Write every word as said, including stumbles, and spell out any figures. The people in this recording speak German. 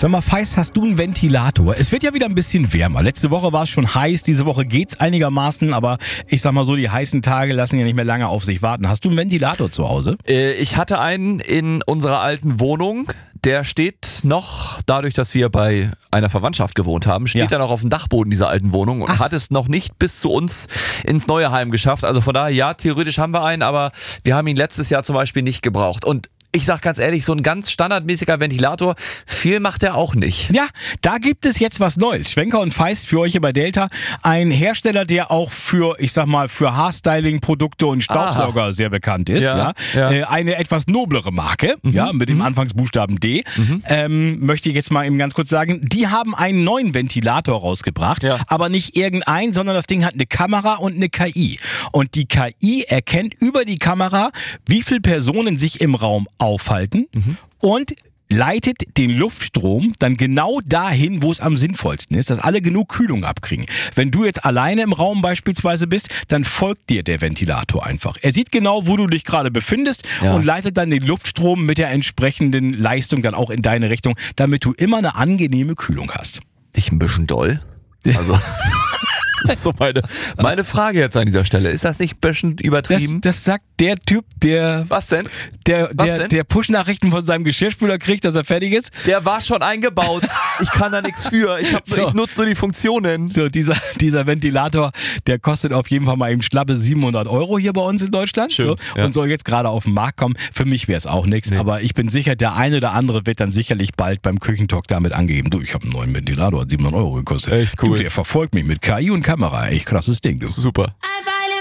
Sag mal, Feist, hast du einen Ventilator? Es wird ja wieder ein bisschen wärmer. Letzte Woche war es schon heiß, diese Woche geht's einigermaßen, aber ich sag mal so, die heißen Tage lassen ja nicht mehr lange auf sich warten. Hast du einen Ventilator zu Hause? Äh, ich hatte einen in unserer alten Wohnung. Der steht noch, dadurch, dass wir bei einer Verwandtschaft gewohnt haben, steht Ja. er noch auf dem Dachboden dieser alten Wohnung und Ach. hat es noch nicht bis zu uns ins neue Heim geschafft. Also von daher, ja, theoretisch haben wir einen, aber wir haben ihn letztes Jahr zum Beispiel nicht gebraucht. Und ich sag ganz ehrlich, so ein ganz standardmäßiger Ventilator, viel macht er auch nicht. Ja, da gibt es jetzt was Neues. Schwenker und Feist für euch hier bei Delta. Ein Hersteller, der auch für, ich sag mal, für Haarstyling-Produkte und Staubsauger Aha. sehr bekannt ist. Ja, Ja, ja. Äh, Eine etwas noblere Marke, Mhm. ja, mit dem Mhm. Anfangsbuchstaben D. Mhm. Ähm, möchte ich jetzt mal eben ganz kurz sagen. Die haben einen neuen Ventilator rausgebracht, Ja. aber nicht irgendein, sondern das Ding hat eine Kamera und eine K I. Und die K I erkennt über die Kamera, wie viele Personen sich im Raum aufhalten Mhm. und leitet den Luftstrom dann genau dahin, wo es am sinnvollsten ist, dass alle genug Kühlung abkriegen. Wenn du jetzt alleine im Raum beispielsweise bist, dann folgt dir der Ventilator einfach. Er sieht genau, wo du dich gerade befindest Ja. und leitet dann den Luftstrom mit der entsprechenden Leistung dann auch in deine Richtung, damit du immer eine angenehme Kühlung hast. Nicht ein bisschen doll? Also, das ist so meine, meine Frage jetzt an dieser Stelle. Ist das nicht ein bisschen Das, übertrieben? das sagt der Typ, der, Was denn? der, Was der, denn? der Push-Nachrichten von seinem Geschirrspüler kriegt, dass er fertig ist. Der war schon eingebaut. Ich kann da nichts für. Ich, hab, So. ich nutze nur die Funktionen. So, dieser, dieser Ventilator, der kostet auf jeden Fall mal eben schlappe siebenhundert Euro hier bei uns in Deutschland. Schön, so, ja. Und soll jetzt gerade auf den Markt kommen. Für mich wäre es auch nichts, Nee. aber ich bin sicher, der eine oder andere wird dann sicherlich bald beim Küchentalk damit angegeben. Du, ich habe einen neuen Ventilator, hat siebenhundert Euro gekostet. Echt cool. Du, der verfolgt mich mit K I und Kamera. Echt krasses Ding, du. Super. I